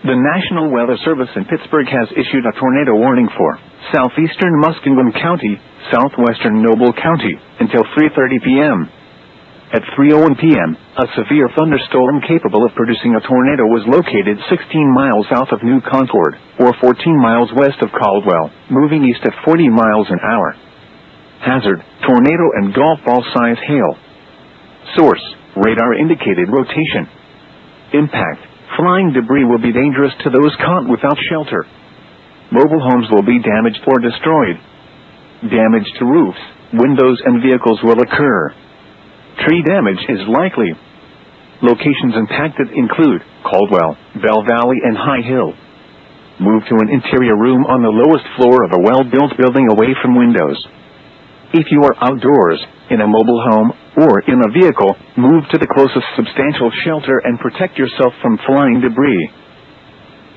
The National Weather Service in Pittsburgh has issued a tornado warning for southeastern Muskingum County, southwestern Noble County, until 3:30 p.m. At 3:01 p.m., a severe thunderstorm capable of producing a tornado was located 16 miles south of New Concord, or 14 miles west of Caldwell, moving east at 40 miles an hour. Hazard, tornado and golf ball size hail. Source, radar indicated rotation. Impact, flying debris will be dangerous to those caught without shelter. Mobile homes will be damaged or destroyed. Damage to roofs, windows and vehicles will occur. Tree damage is likely. Locations impacted include Caldwell, Bell Valley and High Hill. Move to an interior room on the lowest floor of a well-built building away from windows. If you are outdoors, in a mobile home, or in a vehicle, move to the closest substantial shelter and protect yourself from flying debris.